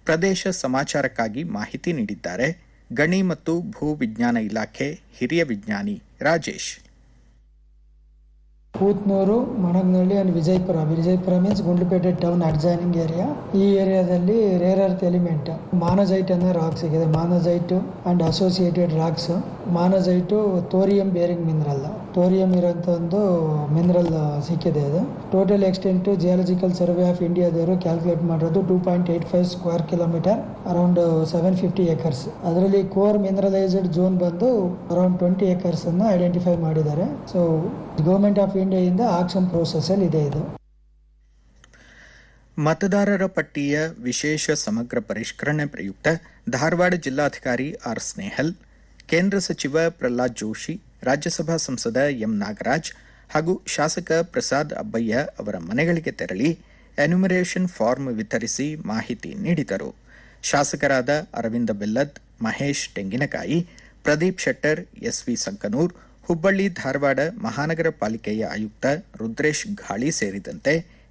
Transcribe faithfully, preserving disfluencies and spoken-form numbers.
ಪ್ರದೇಶ ಸಮಾಚಾರಕ್ಕಾಗಿ ಮಾಹಿತಿ ನೀಡಿದ್ದಾರೆ ಗಣಿ ಮತ್ತು ಭೂ ವಿಜ್ಞಾನ ಇಲಾಖೆ ಹಿರಿಯ ವಿಜ್ಞಾನಿ Rajesh. Kuthnur, ಮಣಗ್ನಳ್ಳಿ and Vijayapura. Vijayapura means Gundlupet town adjoining area. ಈ ಏರಿಯಾದಲ್ಲಿ ರೇರ್ ಅರ್ತ್ ಎಲಿಮೆಂಟ್ ಮಾನಜೈಟ್ ಅನ್ನೋ rock ಸಿಗಿದೆ. ಮಾನಜೈಟ್ and associated racks. ಮಾನಜೈಟು thorium bearing mineral. Thorium ಇರೋಂಥ ಒಂದು ಮಿನರಲ್ ಸಿಕ್ಕಿದೆ. ಇದು total extent geological survey of ಇಂಡಿಯಾದವರು ಕ್ಯಾಲ್ಕುಲೇಟ್ ಮಾಡಿರೋದು two point eight five square kilometre, around seven fifty acres. ಅದರಲ್ಲಿ ಕೋರ್ ಮಿನರಲೈಸ್ಡ್ ಝೋನ್ ಬಂದು around twenty acres ಅನ್ನು identify ಮಾಡಿದ್ದಾರೆ. ಸೊ ಗವರ್ಮೆಂಟ್ ಆಫ್ ಇಂಡಿಯಾದಿಂದ ಆಕ್ಷನ್ ಪ್ರೋಸೆಸ್ ಅಲ್ಲಿ ಇದೆ. ಇದು ಮತದಾರರ ಪಟ್ಟಿಯ ವಿಶೇಷ ಸಮಗ್ರ ಪರಿಷ್ಕರಣೆ ಪ್ರಯುಕ್ತ ಧಾರವಾಡ ಜಿಲ್ಲಾಧಿಕಾರಿ ಆರ್ ಸ್ನೇಹಲ್, ಕೇಂದ್ರ ಸಚಿವ ಪ್ರಹ್ಲಾದ್ ಜೋಶಿ, ರಾಜ್ಯಸಭಾ ಸಂಸದ ಎಂ ನಾಗರಾಜ್ ಹಾಗೂ ಶಾಸಕ ಪ್ರಸಾದ್ ಅಬ್ಬಯ್ಯ ಅವರ ಮನೆಗಳಿಗೆ ತೆರಳಿ ಎನ್ಯುಮರೇಷನ್ ಫಾರ್ಮ್ ವಿತರಿಸಿ ಮಾಹಿತಿ ನೀಡಿದರು. ಶಾಸಕರಾದ ಅರವಿಂದ ಬೆಲ್ಲದ್, ಮಹೇಶ್ ತೆಂಗಿನಕಾಯಿ, ಪ್ರದೀಪ್ ಶೆಟ್ಟರ್, ಎಸ್ವಿ ಸಂಕನೂರ್, ಹುಬ್ಬಳ್ಳಿ ಧಾರವಾಡ ಮಹಾನಗರ ಪಾಲಿಕೆಯ ಆಯುಕ್ತ ರುದ್ರೇಶ್ ಘಾಳಿ ಸೇರಿದಂತೆ